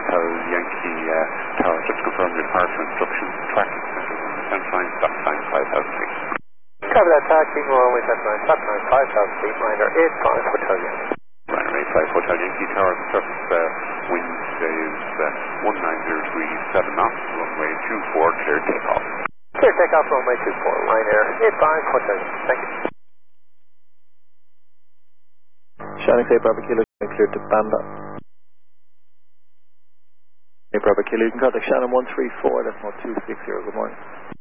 Hotel Yankee Tower, just confirm your departure instructions, tracking center, descent line, stop sign 5,000 feet. Cover that taxi, runway 79, stop sign 5,000 feet, liner 85, Hotel Yankee. Liner 85, Hotel Yankee Tower, the surface wind is 190 degrees 7 knots, runway 24, clear takeoff. Clear takeoff, runway 24, liner 85, Hotel Yankee. Thank you. Shannon Clay Bravo Kilo, cleared to Banda. Hey Bravo Kilo, you can contact Shannon 134, that's not 260, good morning.